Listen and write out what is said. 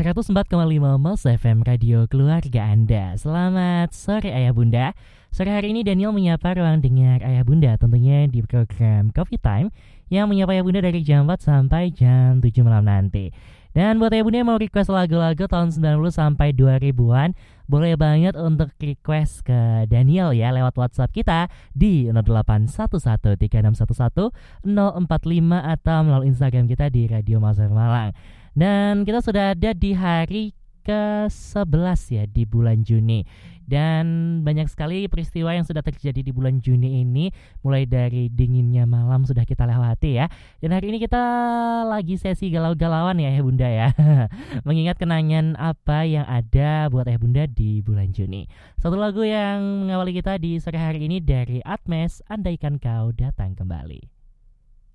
104,5 Mas FM Radio Keluarga Anda. Selamat sore Ayah Bunda. Sore hari ini Daniel menyapa ruang dengar Ayah Bunda, tentunya di program Coffee Time yang menyapa Ayah Bunda dari jam 4 sampai jam 7 malam nanti. Dan buat Ayah Bunda yang mau request lagu-lagu tahun 90 sampai 2000-an, boleh banget untuk request ke Daniel ya lewat WhatsApp kita di 08113611 045 atau melalui Instagram kita di Radio Mas FM Malang. Dan kita sudah ada di hari ke-11 ya di bulan Juni. Dan banyak sekali peristiwa yang sudah terjadi di bulan Juni ini. Mulai dari dinginnya malam sudah kita lewati ya. Dan hari ini kita lagi sesi galau-galauan ya Bunda ya. Mengingat kenangan apa yang ada buat Bunda di bulan Juni. Satu lagu yang mengawali kita di sore hari ini dari Atmes, Andaikan Kau Datang Kembali.